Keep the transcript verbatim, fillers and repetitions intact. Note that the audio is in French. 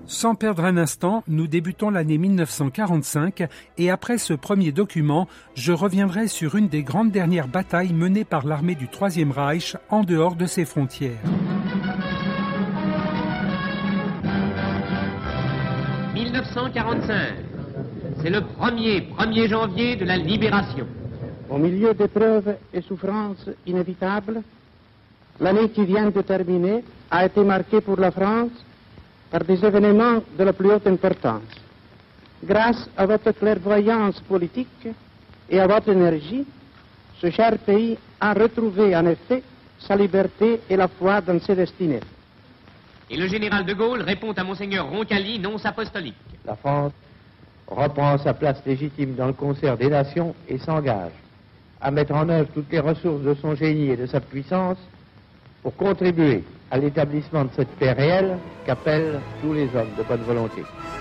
Sans perdre un instant, nous débutons l'année mille neuf cent quarante-cinq et après ce premier document, je reviendrai sur une des grandes dernières batailles menées par l'armée du Troisième Reich en dehors de ses frontières. mille neuf cent quarante-cinq, c'est le premier, premier janvier de la libération. Au milieu d'épreuves et souffrances inévitables, l'année qui vient de terminer a été marquée pour la France par des événements de la plus haute importance. Grâce à votre clairvoyance politique et à votre énergie, ce cher pays a retrouvé en effet sa liberté et la foi dans ses destinées. Et le général de Gaulle répond à Monseigneur Roncalli, nonce apostolique. La France reprend sa place légitime dans le concert des nations et s'engage à mettre en œuvre toutes les ressources de son génie et de sa puissance pour contribuer à l'établissement de cette paix réelle qu'appellent tous les hommes de bonne volonté.